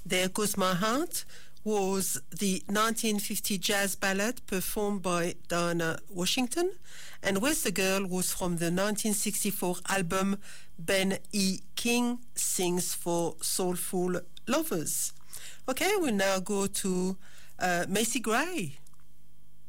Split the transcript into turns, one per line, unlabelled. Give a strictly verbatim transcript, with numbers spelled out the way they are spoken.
There Goes My Heart was the nineteen fifty jazz ballad performed by Diana Washington, and Where's the Girl was from the nineteen sixty-four album Ben E. King Sings for Soulful Lovers. Okay, we'll now go to uh, Macy Gray.